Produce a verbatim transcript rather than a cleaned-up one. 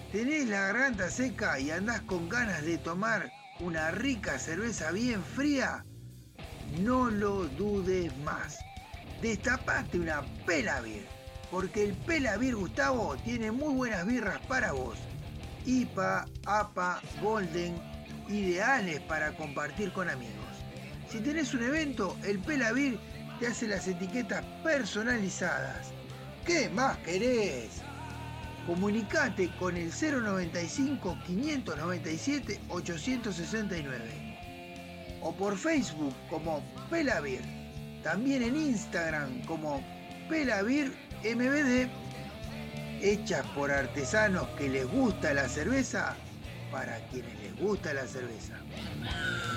¿Tenés la garganta seca y andás con ganas de tomar una rica cerveza bien fría? No lo dudes más. Destapate una Pelavir, porque el Pelavir, Gustavo, tiene muy buenas birras para vos. I P A, A P A, Golden, ideales para compartir con amigos. Si tenés un evento, el Pelavir te hace las etiquetas personalizadas. ¿Qué más querés? Comunicate con el cero noventa y cinco, quinientos noventa y siete, ochocientos sesenta y nueve o por Facebook como Pelavir, también en Instagram como Pelavir M V D, hechas por artesanos que les gusta la cerveza para quienes les gusta la cerveza.